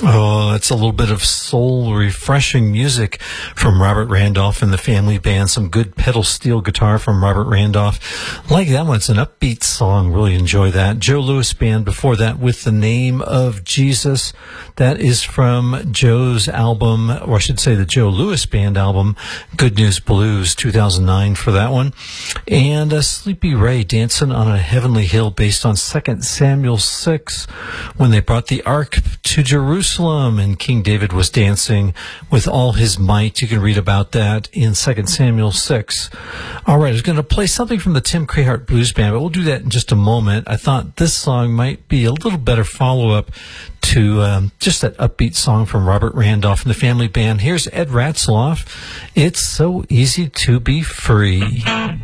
Oh, it's a little bit of soul refreshing music from Robert Randolph and the Family Band. Some good pedal steel guitar from Robert Randolph. Like that one. It's an upbeat song. Really enjoy that. Joe Louis Band before that with The Name of Jesus. That is from Joe's album, or I should say the Joe Louis Band album, Good News Blues, 2009 for that one. And Sleepy Ray, Dancing on a Heavenly Hill, based on 2 Samuel 6, when they brought the ark to Jerusalem and King David was dancing with all his might. You can read about that in 2 Samuel 6. All right, I was going to play something from the Tim Crahart Blues Band, but we'll do that in just a moment. I thought this song might be a little better follow-up to just that upbeat song from Robert Randolph and the Family Band. Here's Ed Ratzloff. It's So Easy to Be Free.